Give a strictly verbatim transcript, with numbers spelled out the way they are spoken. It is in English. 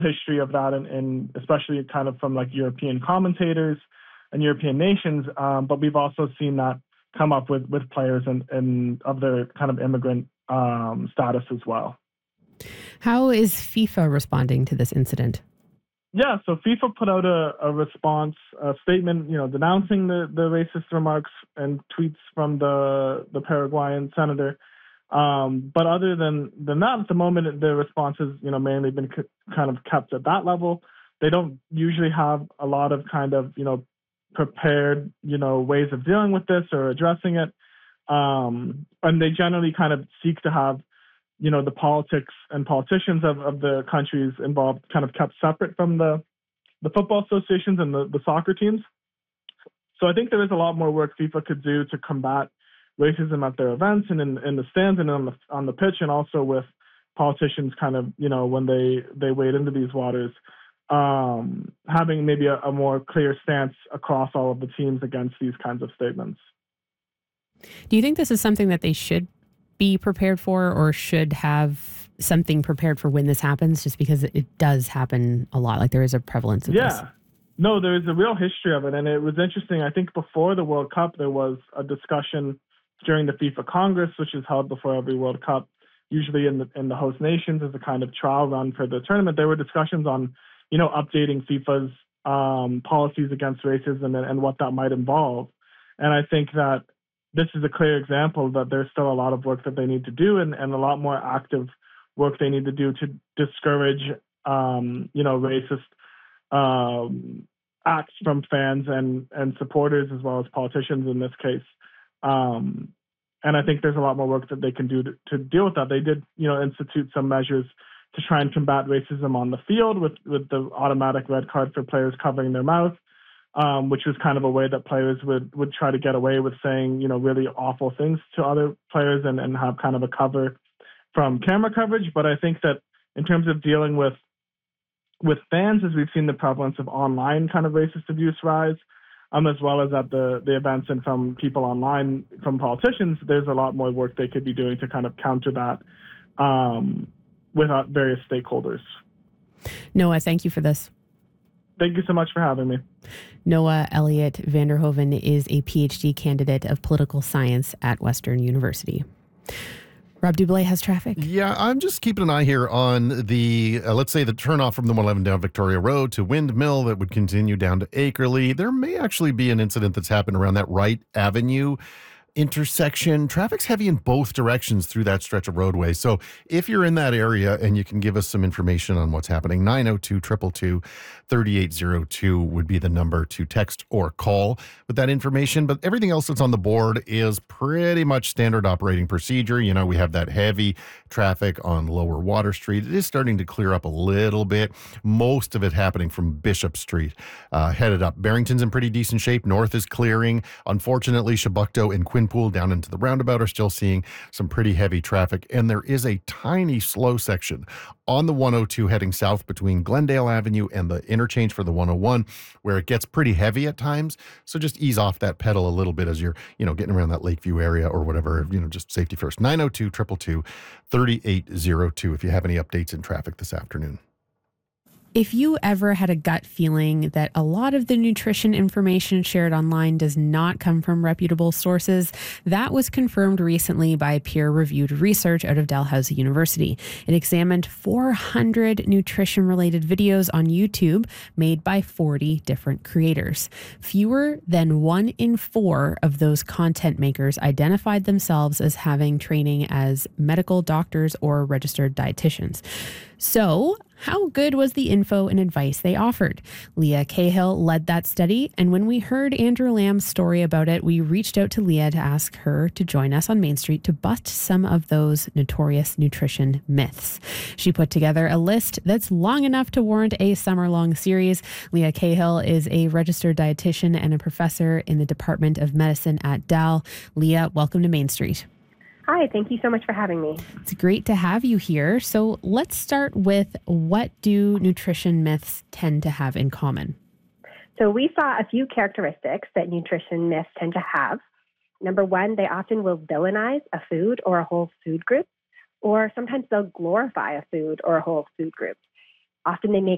history of that, and, and especially kind of from like European commentators and European nations. Um, but we've also seen that come up with, with players and, and of their kind of immigrant um, status as well. How is FIFA responding to this incident? Yeah, so FIFA put out a, a response a statement, you know, denouncing the, the racist remarks and tweets from the the Paraguayan senator. Um, but other than, than that, at the moment, the response has, you know, mainly been c- kind of kept at that level. They don't usually have a lot of kind of, you know, prepared, you know, ways of dealing with this or addressing it. Um, and they generally kind of seek to have, you know, the politics and politicians of, of the countries involved kind of kept separate from the, the football associations and the, the soccer teams. So I think there is a lot more work FIFA could do to combat racism at their events and in, in the stands and on the on the pitch, and also with politicians kind of, you know, when they, they wade into these waters, um, having maybe a, a more clear stance across all of the teams against these kinds of statements. Do you think this is something that they should be prepared for, or should have something prepared for when this happens, just because it does happen a lot? Like there is a prevalence of yeah. this. No, there is a real history of it. And it was interesting. I think before the World Cup, there was a discussion during the FIFA Congress, which is held before every World Cup, usually in the in the host nations as a kind of trial run for the tournament. There were discussions on, you know, updating FIFA's um, policies against racism and, and what that might involve. And I think that this is a clear example that there's still a lot of work that they need to do, and, and a lot more active work they need to do to discourage, um, you know, racist um, acts from fans and, and supporters, as well as politicians in this case. Um, and I think there's a lot more work that they can do to, to deal with that. They did, you know, institute some measures to try and combat racism on the field with, with the automatic red card for players covering their mouth, um, which was kind of a way that players would, would try to get away with saying, you know, really awful things to other players and, and have kind of a cover from camera coverage. But I think that in terms of dealing with with fans, as we've seen the prevalence of online kind of racist abuse rise, um, as well as at the, the events and from people online, from politicians, there's a lot more work they could be doing to kind of counter that um, with uh, various stakeholders. Noah, thank you for this. Thank you so much for having me. Noah Elliott Vanderhoven is a PhD candidate of political science at Western University. Rob Dublé has traffic. Yeah, I'm just keeping an eye here on the, uh, let's say, the turnoff from the one eleven down Victoria Road to Windmill that would continue down to Akerley. There may actually be an incident that's happened around that Wright Avenue intersection. Traffic's heavy in both directions through that stretch of roadway. So if you're in that area and you can give us some information on what's happening, nine oh two, two two two, three eight zero two would be the number to text or call with that information. But everything else that's on the board is pretty much standard operating procedure. You know, we have that heavy traffic on Lower Water Street. It is starting to clear up a little bit. Most of it happening from Bishop Street, uh, headed up. Barrington's in pretty decent shape. North is clearing. Unfortunately, Chebucto and Quinpool down into the roundabout are still seeing some pretty heavy traffic. And there is a tiny slow section on the one oh two heading south between Glendale Avenue and the interchange for the one oh one, where it gets pretty heavy at times. So just ease off that pedal a little bit as you're, you know, getting around that Lakeview area or whatever, you know, just safety first. nine oh two, two two two, three eight zero two if you have any updates in traffic this afternoon. If you ever had a gut feeling that a lot of the nutrition information shared online does not come from reputable sources, that was confirmed recently by peer-reviewed research out of Dalhousie University. It examined four hundred nutrition-related videos on YouTube made by forty different creators. Fewer than one in four of those content makers identified themselves as having training as medical doctors or registered dietitians. So, how good was the info and advice they offered? Leah Cahill led that study, and when we heard Andrew Lamb's story about it, we reached out to Leah to ask her to join us on Main Street to bust some of those notorious nutrition myths. She put together a list that's long enough to warrant a summer-long series. Leah Cahill is a registered dietitian and a professor in the Department of Medicine at Dal. Leah, welcome to Main Street. Hi, thank you so much for having me. It's great to have you here. So let's start with, what do nutrition myths tend to have in common? So we saw a few characteristics that nutrition myths tend to have. Number one, they often will villainize a food or a whole food group, or sometimes they'll glorify a food or a whole food group. Often they make